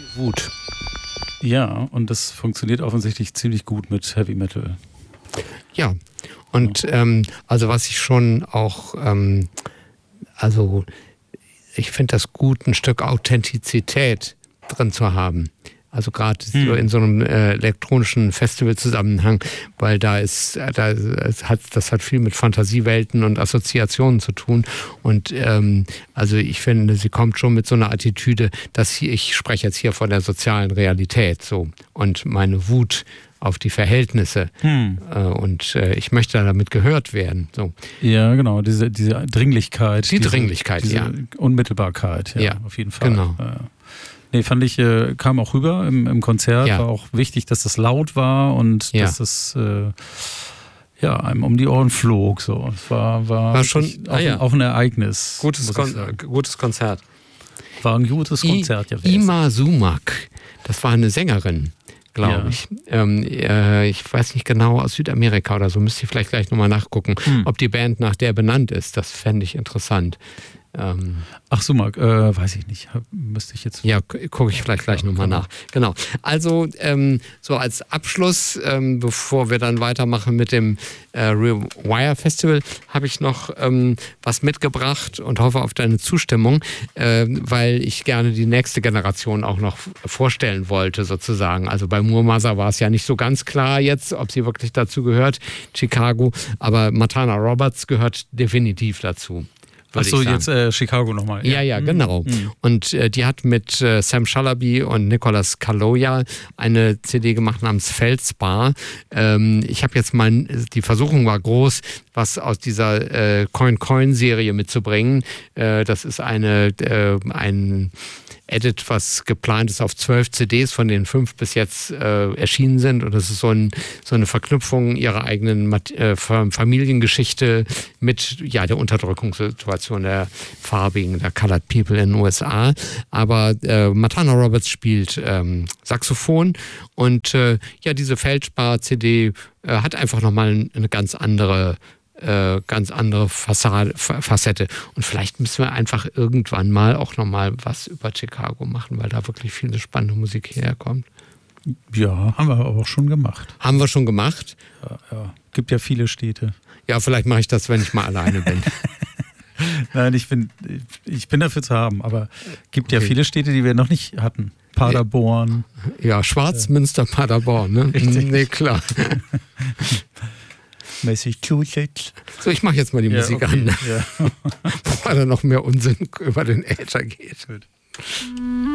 Wut. Ja, und das funktioniert offensichtlich ziemlich gut mit Heavy Metal. Ja, und also was ich schon auch, also ich finde das gut, ein Stück Authentizität drin zu haben. Also gerade so in so einem elektronischen Festivalzusammenhang, weil das hat viel mit Fantasiewelten und Assoziationen zu tun. Und also ich finde, sie kommt schon mit so einer Attitüde, ich spreche jetzt hier von der sozialen Realität so und meine Wut auf die Verhältnisse und ich möchte damit gehört werden. So. Ja, genau, diese Dringlichkeit. Diese Unmittelbarkeit, ja, auf jeden Fall. Genau. Nee, fand ich, kam auch rüber im Konzert, war auch wichtig, dass das laut war und dass das einem um die Ohren flog. So. Es war schon auch ein Ereignis. Gutes Konzert. War ein gutes Konzert, ja. Ima Sumac, das war eine Sängerin, glaube ich. Ich weiß nicht genau, aus Südamerika oder so, müsste ich vielleicht gleich nochmal nachgucken, ob die Band nach der benannt ist. Das fände ich interessant. Ach so, Marc, weiß ich nicht. Müsste ich jetzt. Ja, gucke ich vielleicht gleich nochmal nach. Genau. Also, so als Abschluss, bevor wir dann weitermachen mit dem Rewire Festival, habe ich noch was mitgebracht und hoffe auf deine Zustimmung, weil ich gerne die nächste Generation auch noch vorstellen wollte, sozusagen. Also bei Moormother war es ja nicht so ganz klar jetzt, ob sie wirklich dazu gehört, Chicago, aber Matana Roberts gehört definitiv dazu. Ach so, jetzt Chicago nochmal. Ja, genau. Und die hat mit Sam Shalaby und Nicolas Kaloya eine CD gemacht namens Feldspar. Ich habe jetzt mal, die Versuchung war groß, was aus dieser Coin-Coin-Serie mitzubringen. Das ist ein Edit, was geplant ist auf 12 CDs, von denen 5 bis jetzt erschienen sind. Und das ist so eine Verknüpfung ihrer eigenen Familiengeschichte mit der Unterdrückungssituation der Farbigen, der Colored People in den USA. Aber Matana Roberts spielt Saxophon und diese Feldspar-CD hat einfach nochmal eine ganz andere Facette. Und vielleicht müssen wir einfach irgendwann mal auch nochmal was über Chicago machen, weil da wirklich viele spannende Musik herkommt. Ja, haben wir aber auch schon gemacht. Haben wir schon gemacht? Ja. Gibt ja viele Städte. Ja, vielleicht mache ich das, wenn ich mal alleine bin. Nein, ich bin dafür zu haben, aber gibt ja viele Städte, die wir noch nicht hatten. Paderborn. Ja, Schwarzmünster, Paderborn, ne? Richtig. Nee, klar. Massachusetts. So, ich mache jetzt mal die Musik an. Ja. Bevor da noch mehr Unsinn über den Äther geht.